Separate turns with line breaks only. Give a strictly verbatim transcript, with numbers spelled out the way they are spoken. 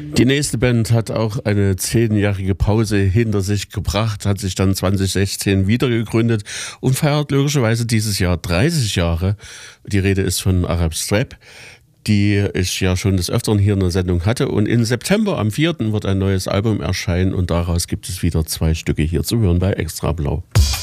Die nächste Band hat auch eine zehnjährige Pause hinter sich gebracht, hat sich dann zwanzig sechzehn wieder gegründet und feiert logischerweise dieses Jahr dreißig Jahre. Die Rede ist von Arab Strap, die ich ja schon des Öfteren hier in der Sendung hatte. Und im September am vierten wird ein neues Album erscheinen und daraus gibt es wieder zwei Stücke hier zu hören bei Extra Blau.